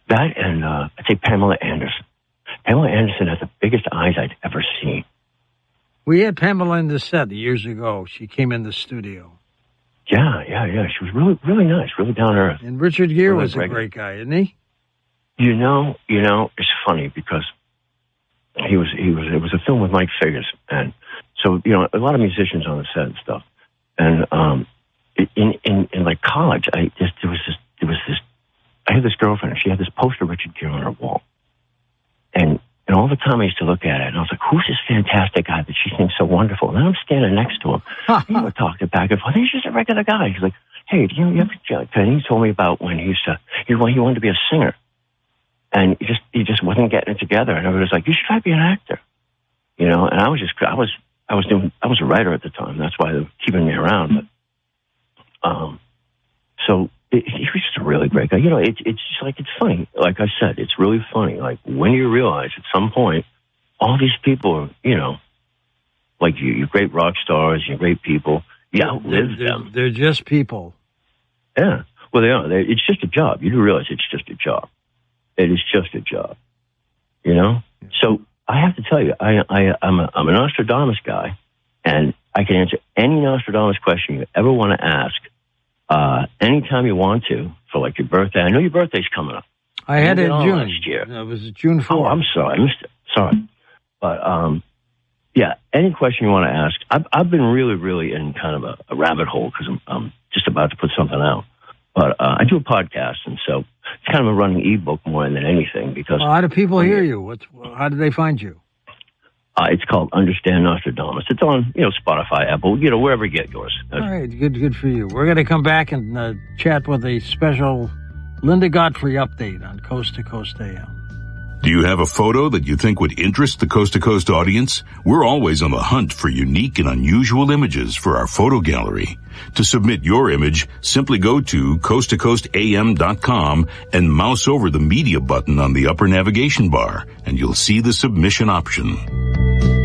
That and I'd say Pamela Anderson. Pamela Anderson has the biggest eyes I'd ever seen. We had Pamela in the set years ago. She came in the studio. Yeah. She was really, really nice, really down to earth. And Richard Gere was a great guy, isn't he? You know, it's funny because it was a film with Mike Figgis, and so a lot of musicians on the set and stuff. And in like college, I had this girlfriend, and she had this poster of Richard Gere on her wall, and all the time I used to look at it, and I was like, "Who's this fantastic guy that she thinks so wonderful?" And then I'm standing next to him, and we're talking back and forth. He's just a regular guy. He's like, "Hey, you ever?" And he told me about when he wanted to be a singer, and he just wasn't getting it together. And I was like, "You should try to be an actor," And I was a writer at the time. That's why they were keeping me around. But so he was just a really great guy. It's just like, it's funny. Like I said, it's really funny. Like when you realize at some point, all these people are, like you're great rock stars, you're great people. You outlive them. They're just people. Yeah. Well, they are. It's just a job. You do realize it's just a job. It is just a job. So I have to tell you, I'm a Nostradamus guy, and I can answer any Nostradamus question you ever want to ask. Anytime you want to, for like your birthday. I know your birthday's coming up. I had it in June. Last year. It was June 4th. Oh, I'm sorry. I missed it. Sorry. But, yeah, any question you want to ask. I've been really, really in kind of a rabbit hole because I'm just about to put something out. But I do a podcast, and so it's kind of a running ebook more than anything. Because how do people hear you? How do they find you? It's called Understand Nostradamus. It's on, Spotify, Apple, wherever you get yours. All right, good for you. We're going to come back and chat with a special Linda Godfrey update on Coast to Coast AM. Do you have a photo that you think would interest the Coast to Coast audience? We're always on the hunt for unique and unusual images for our photo gallery. To submit your image, simply go to coasttocoastam.com and mouse over the media button on the upper navigation bar, and you'll see the submission option.